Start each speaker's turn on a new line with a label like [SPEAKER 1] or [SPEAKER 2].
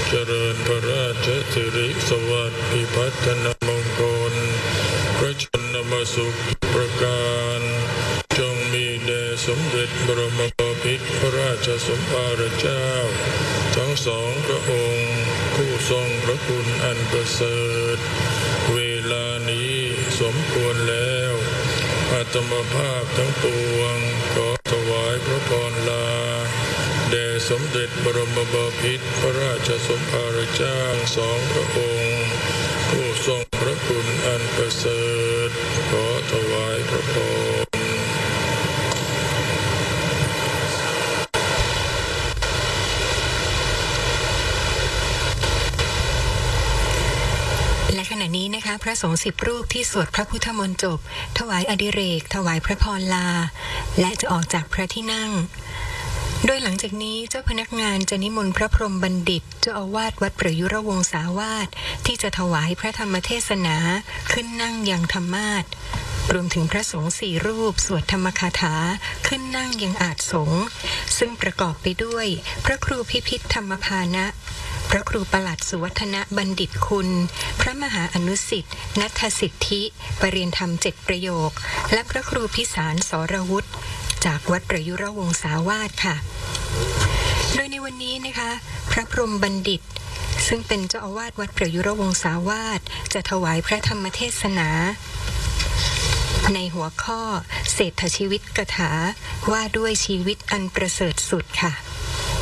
[SPEAKER 1] เจริญพระราชสิริสวัสดิ์พิพัฒนมงคลพระชนมสุขประการจงมีแด่สมเด็จบรมบพิตรพระราชสมภารเจ้าทั้งสองพระองค์ผู้ทรงพระคุณอันประเสริฐเวลานี้สมควรแล้วอาตมภาพทั้งปวงขอถวายพระพรลาแด่สมเด็จบรมบพิตรพระราชสมภารเจ้าสองพระองค์ผู้ทรงพระคุณอันประเสริฐขอถวายพระพร
[SPEAKER 2] และขณะนี้นะคะพระสงฆ์10 รูปที่สวดพระพุทธมนต์จบถวายอดิเรกถวายพระพรลาและจะออกจากพระที่นั่งโดยหลังจากนี้เจ้าพนักงานจะนิมนต์พระพรหมบัณฑิตเจ้าอาวาสวัดประยุรวงศาวาสที่จะถวายพระธรรมเทศนาขึ้นนั่งยังธรรมาสน์รวมถึงพระสงฆ์4 รูปสวดธรรมคาถาขึ้นนั่งยังอาสน์สงฆ์ซึ่งประกอบไปด้วยพระครูพิพิธธรรมพานะพระครูประหลัดสุวัฒนบัณฑิตคุณพระมหาอนุสิทธิ์ณัฐสิทธิปรริยนธรรม7 ประโยคและพระครูพิสารสรวุฒิจากวัดประยุรวงศาวาสค่ะโดยในวันนี้นะคะพระพรหมบัณฑิตซึ่งเป็นเจ้าอาวาสวัดประยุรวงศาวาสจะถวายพระธรรมเทศนาในหัวข้อเศรษฐชีวิตกถาว่าด้วยชีวิตอันประเสริฐสุดค่ะ